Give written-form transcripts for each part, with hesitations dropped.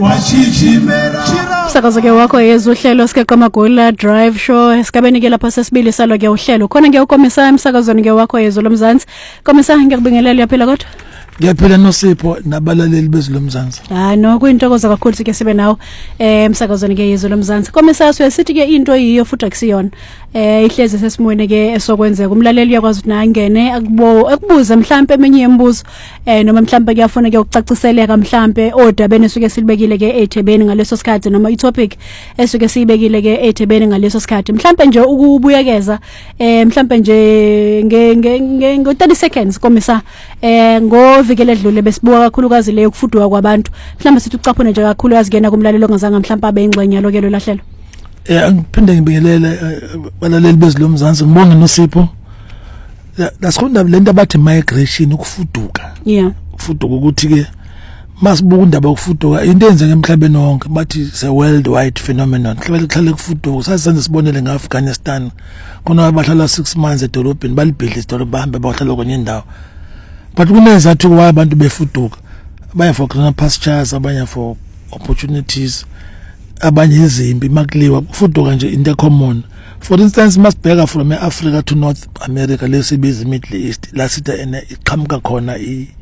Sakazo ke wakho yezuhlelo sike kwamagula drive show esikabeni ke lapha sesibili salo ke uhlelo khona ngiyawukomisa emsakazweni ke wakho yezo lomzansi komisa ngiyakubingelela yaphela kodwa ngiyaphela noSipho nabalaleli bezolomzansi no kuyintokozo kakhulu sike sibe nawo emsakazweni ke yezo lomzansi komisa sithi ke into yiyo futhi akusiyona ihleze sesimwene ke esokwenzeka umlaleli yakwazi ukuthi nangene akubuza mhlambe eminye imibuzo noma mhlambe kuyafuna ke ukucaciseleka mhlambe odabeni esuke silibekile ke eThebeni ngaleso sikhathi noma itopic esuke siyibekile ke eThebeni ngaleso sikhathi mhlambe nje ukubuyekeza mhlambe nje nge 30 seconds komisa ngovikele edlule besibuka kakhulukazi leyo kufuduka kwabantu mhlambe sithi ucaphune nje kakhulu yazingena kumlalelo ngazange mhlambe abe ingxenye lokelo lahlelo angiphinde ngibingelele balaleli bezolomzansi ngibonge noSipho lasikhunda lento abathi migration ukufuduka ukufuduka ukuthi ke masibuka indaba yokufuduka into enzeke emhlabeni wonke bathi it's a worldwide phenomenon hlale kufuduka sasenze sibonele ngeAfghanistan khona abahlala 6 months edolobheni balibhidla idolobha bahambe bahlala kwenye indawo but kunezathu kwa abantu befuduka abanye for greener pastures abanye for opportunities abanye izimbi makuliwa kufuduka nje into common. For instance masibheka from Africa to North America lesibiza Middle East la sitha iqhamuka khona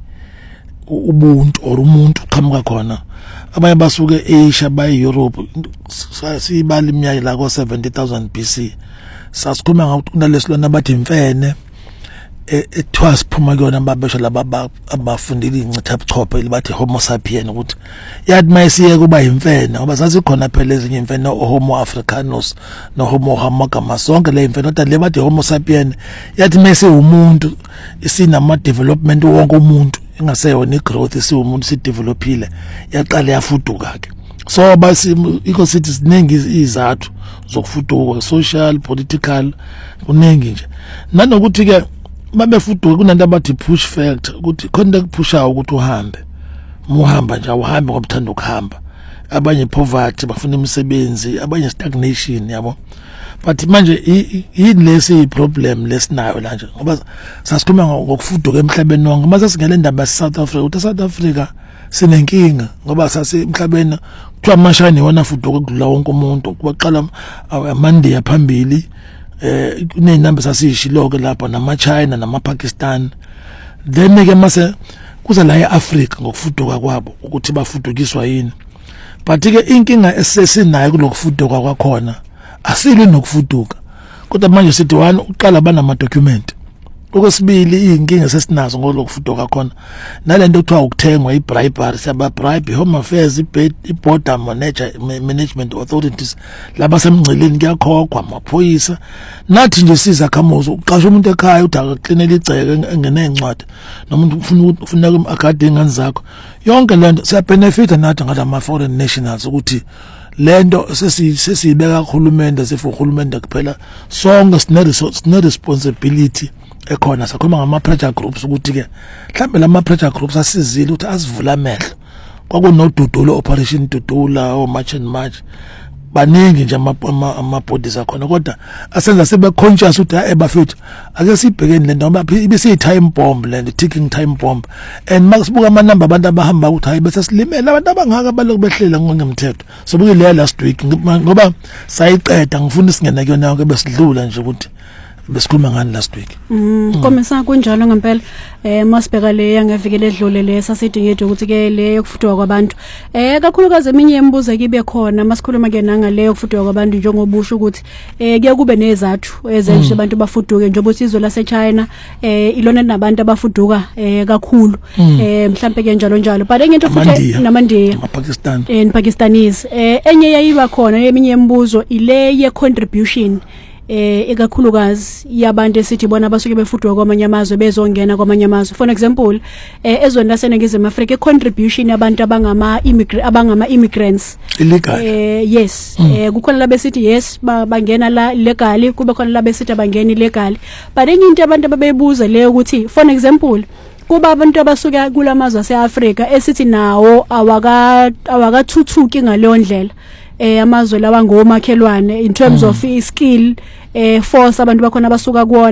ubuntu or umuntu uqhamuka khona abanye basuke eAsia baye Europe sibali iminyaka la ko 70,000 BC sasikhuluma ngokuthi kunalesilona bathi imfene ethiwa siphuma kuyona babesha laba abafundile incitha buchophe bathi homo sapien ukuthi yathi mayisiye kuba imfene ngoba sasikhona phela ezinye imfene homo africanus no homo hamagama sonke le imfene kodwa le bathi homo sapien yathi mayise umuntu isinama development wonke umuntu ingaseyona igrowth isiwumuntu sidevelopile yaqala yafuduka ke so basi ecosystem ziningi izathu zokufuduka social political kuningi nje nanokuthi ke babefuduka kunanto abathi push factor ukuthi khona kupusha ukuthi uhambe muhamba nje uhambe ngobuthanda ukuhamba abanye poverty bafuna imisebenzi abanye stagnation yabo but manje yini lesi problem lesinayo la nje ngoba sasikhuluma ngokufuduka emhlabeni wonke mase singele indaba South Africa ukuthi South Africa sinenkinga ngoba sase emhlabeni kuthiwa amashani wona fuduka kudlula wonke umuntu kubaqala amandiya phambili kunenamba sasishilo ke lapha nama China nama Pakistan then ke mase kuza la eAfrica ngokufuduka kwabo ukuthi bafudukiswa yini but ke inkinga esesinayo kulokufuduka kwakhona asilwe nokufuduka kodwa manje sithi wani uqala banama document okwesibili inkinga sesinazo ngolokufuduka khona nalento kuthiwa ukuthengwa ibribery siyaba bribe home affairs iborder management authorities laba semngceleni kuyakhokhwa amaphoyisa nathi nje siza khamuzo uqasha umuntu ekhaya uthi akaklinele igceke engene encwadi nomuntu ufuna akade ingane zakho yonke lento siya benefit nathi ngalama foreign nationals ukuthi lento sesibeka uhulumende sifu uhulumende kuphela sonke sine responsibility ekhona sakhuluma ngama pressure groups ukuthi ke mhlambe lama pressure groups asizile ukuthi asivula amehlo kwakunodudulo operation dudula o march and march baningi nje ama bodies akhona kodwa asenza sibe conscious ukuthi ebafethu ake sibhekeni le nto ngoba ibisi time bomb le ticking time bomb and makusibuka amanamba abantu abahamba ukuthi hayi bese silimela abantu abangaka baloku behlela ngongemthetho sobuke le last week ngoba sayiqeda ngifuna singena kuyona yonke besidlula nje ukuthi besikhuluma ngani last week komisa kunjalo ngempela masibheka le yangevikele edlule le sasidingethe ukuthi ke le yokufuduka kwabantu kakhulukazi eminye imibuzo kibe khona masikhuluma ke nanga le yokufuduka kwabantu njengobusho ukuthi kuye kube nezathu ezenje abantu bafuduke njengoba isizwe laseChina ilona nabantu abafuduka kakhulu mhlambe ke njalo but enye into futhi namandiya Pakistan Pakistanese enye yayiba khona eminye imibuzo ile ye contribution ekakhulukazi yabantu esithi bona basuke befuduka kwamanye amazwe bezongena kwamanye amazwe for example ezweni laseNingizimu Afrika contribution yabantu abangama immigrants illegal yes kukhona labesithi yes bangena la legally kube khona labesithi bangena illegal but enye into abantu ababebuza leyo ukuthi for example kuba abantu abasuka kulamazwe aseAfrika esithi nawo awakathuthuki ngaleyo ndlela amazwe lawa ngomakhelwane in terms of skill force abantu bakhona basuka kuona